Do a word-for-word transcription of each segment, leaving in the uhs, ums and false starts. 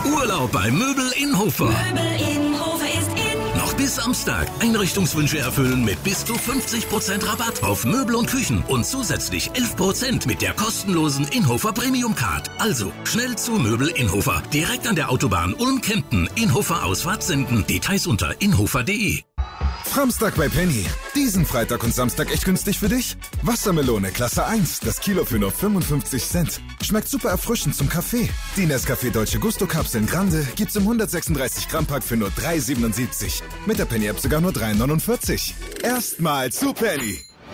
Urlaub bei Möbel in Hofer. Möbel in Hofer ist in. Noch bis Samstag. Einrichtungswünsche erfüllen mit bis zu fünfzig Prozent Rabatt auf Möbel und Küchen und zusätzlich elf Prozent mit der kostenlosen Inhofer Premium Card. Also schnell zu Möbel in Hofer. Direkt an der Autobahn Ulm-Kempten. Inhofer Ausfahrt senden. Details unter inhofer punkt de. Samstag bei Penny. Diesen Freitag und Samstag echt günstig für dich? Wassermelone Klasse eins, das Kilo für nur fünfundfünfzig Cent. Schmeckt super erfrischend zum Kaffee. Die Nescafé Dolce Gusto Kapseln Grande gibt's im hundertsechsunddreißig Gramm Pack für nur drei siebenundsiebzig. Mit der Penny App sogar nur drei neunundvierzig. Erstmal zu Penny.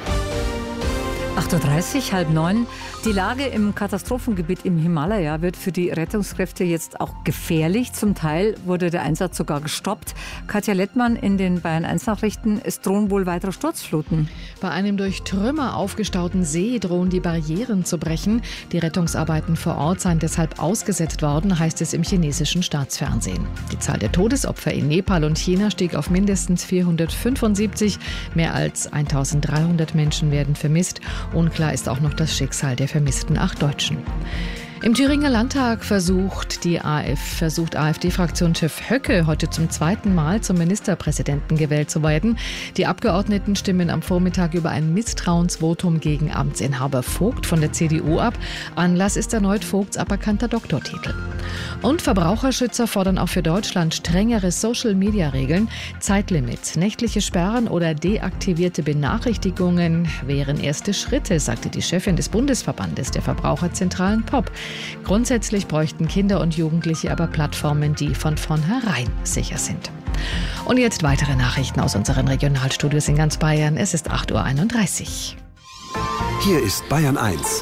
acht Uhr dreißig, halb neun. Die Lage im Katastrophengebiet im Himalaya wird für die Rettungskräfte jetzt auch gefährlich. Zum Teil wurde der Einsatz sogar gestoppt. Katja Lettmann in den Bayern eins Nachrichten. Es drohen wohl weitere Sturzfluten. Bei einem durch Trümmer aufgestauten See drohen die Barrieren zu brechen. Die Rettungsarbeiten vor Ort seien deshalb ausgesetzt worden, heißt es im chinesischen Staatsfernsehen. Die Zahl der Todesopfer in Nepal und China stieg auf mindestens vierhundertfünfundsiebzig. Mehr als eintausenddreihundert Menschen werden vermisst. Unklar ist auch noch das Schicksal der vermissten acht Deutschen. Im Thüringer Landtag versucht die AF, versucht AfD-Fraktionschef Höcke heute zum zweiten Mal zum Ministerpräsidenten gewählt zu werden. Die Abgeordneten stimmen am Vormittag über ein Misstrauensvotum gegen Amtsinhaber Vogt von der C D U ab. Anlass ist erneut Vogts aberkannter Doktortitel. Und Verbraucherschützer fordern auch für Deutschland strengere Social-Media-Regeln. Zeitlimits, nächtliche Sperren oder deaktivierte Benachrichtigungen wären erste Schritte, sagte die Chefin des Bundesverbandes der Verbraucherzentralen P O P. Grundsätzlich bräuchten Kinder und Jugendliche aber Plattformen, die von vornherein sicher sind. Und jetzt weitere Nachrichten aus unseren Regionalstudios in ganz Bayern. Es ist acht Uhr einunddreißig. Hier ist Bayern eins.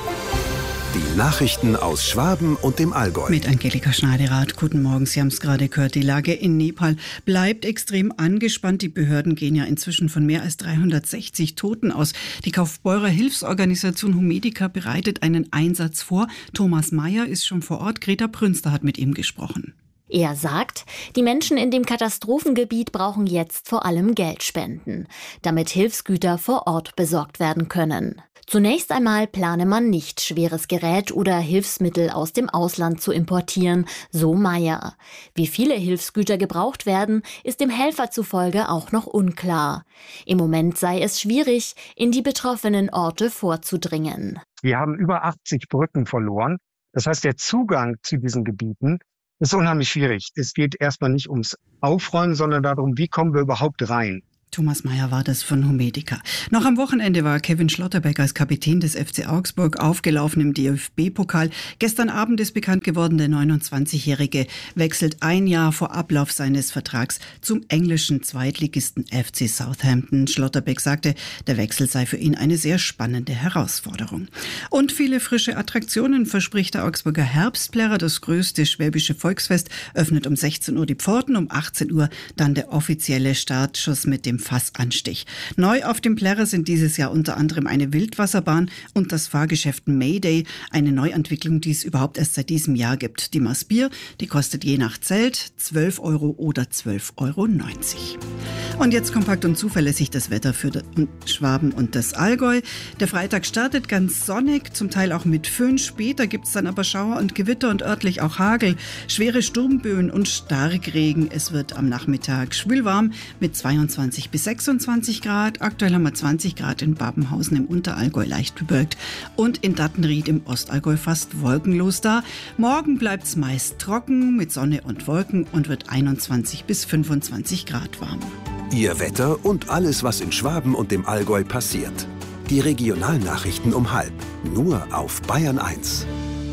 Die Nachrichten aus Schwaben und dem Allgäu. Mit Angelika Schneiderath. Guten Morgen, Sie haben es gerade gehört. Die Lage in Nepal bleibt extrem angespannt. Die Behörden gehen ja inzwischen von mehr als dreihundertsechzig Toten aus. Die Kaufbeurer Hilfsorganisation Humedica bereitet einen Einsatz vor. Thomas Mayer ist schon vor Ort. Greta Prünster hat mit ihm gesprochen. Er sagt, die Menschen in dem Katastrophengebiet brauchen jetzt vor allem Geldspenden, damit Hilfsgüter vor Ort besorgt werden können. Zunächst einmal plane man nicht, schweres Gerät oder Hilfsmittel aus dem Ausland zu importieren, so Meyer. Wie viele Hilfsgüter gebraucht werden, ist dem Helfer zufolge auch noch unklar. Im Moment sei es schwierig, in die betroffenen Orte vorzudringen. Wir haben über achtzig Brücken verloren. Das heißt, der Zugang zu diesen Gebieten ist unheimlich schwierig. Es geht erstmal nicht ums Aufräumen, sondern darum, wie kommen wir überhaupt rein. Thomas Mayer war das von Humedica. Noch am Wochenende war Kevin Schlotterbeck als Kapitän des F C Augsburg aufgelaufen im D F B-Pokal. Gestern Abend ist bekannt geworden, der neunundzwanzigjährige wechselt ein Jahr vor Ablauf seines Vertrags zum englischen Zweitligisten F C Southampton. Schlotterbeck sagte, der Wechsel sei für ihn eine sehr spannende Herausforderung. Und viele frische Attraktionen verspricht der Augsburger Herbstplärrer. Das größte schwäbische Volksfest öffnet um sechzehn Uhr die Pforten, um achtzehn Uhr dann der offizielle Startschuss mit dem Fassanstich. Neu auf dem Plärrer sind dieses Jahr unter anderem eine Wildwasserbahn und das Fahrgeschäft Mayday, eine Neuentwicklung, die es überhaupt erst seit diesem Jahr gibt. Die Maßbier, die kostet je nach Zelt zwölf Euro oder zwölf Euro neunzig. Und jetzt kompakt und zuverlässig das Wetter für Schwaben und das Allgäu. Der Freitag startet ganz sonnig, zum Teil auch mit Föhn. Später gibt es dann aber Schauer und Gewitter und örtlich auch Hagel, schwere Sturmböen und Starkregen. Es wird am Nachmittag schwülwarm mit zweiundzwanzig bis sechsundzwanzig Grad. Aktuell haben wir zwanzig Grad in Babenhausen im Unterallgäu leicht bewölkt und in Dattenried im Ostallgäu fast wolkenlos da. Morgen bleibt es meist trocken mit Sonne und Wolken und wird einundzwanzig bis fünfundzwanzig Grad warm. Ihr Wetter und alles, was in Schwaben und dem Allgäu passiert. Die Regionalnachrichten um halb. Nur auf Bayern eins.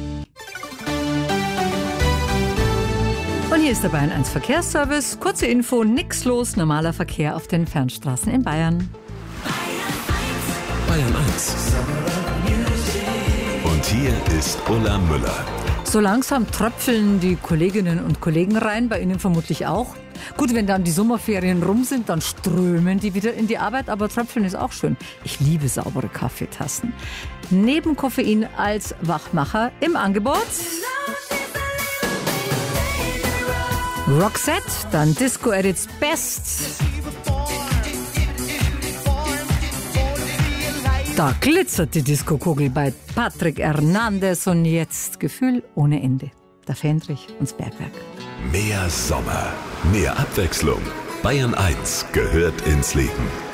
Und hier ist der Bayern eins Verkehrsservice. Kurze Info, nix los, normaler Verkehr auf den Fernstraßen in Bayern. Bayern eins. Und hier ist Ulla Müller. So langsam tröpfeln die Kolleginnen und Kollegen rein, bei Ihnen vermutlich auch. Gut, wenn dann die Sommerferien rum sind, dann strömen die wieder in die Arbeit, aber tröpfeln ist auch schön. Ich liebe saubere Kaffeetassen. Neben Koffein als Wachmacher im Angebot Roxette, dann Disco at its best. Da glitzert die Diskokugel bei Patrick Hernandez und jetzt Gefühl ohne Ende. der Fendrich und das Bergwerk. Mehr Sommer, mehr Abwechslung. Bayern eins gehört ins Leben.